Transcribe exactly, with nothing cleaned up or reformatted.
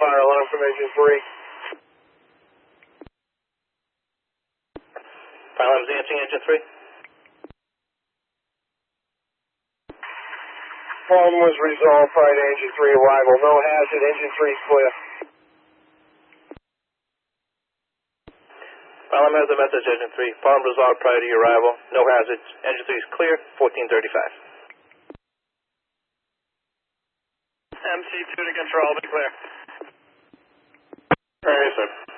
fire alarm from engine three. Fire alarm is answering engine three. Problem was resolved prior to engine three arrival. No hazard, engine three is clear. Fire alarm has a message, engine three. Problem resolved prior to your arrival. No hazards. Engine three is clear, fourteen thirty-five. M C two to control, be clear. All right, sir.